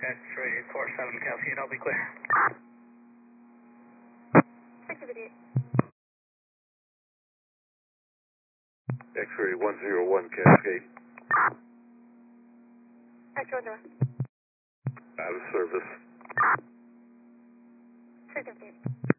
X-ray 47 Cascade, I'll be clear. Activity. X-ray 101 Cascade. X-ray. Out of service. Activity.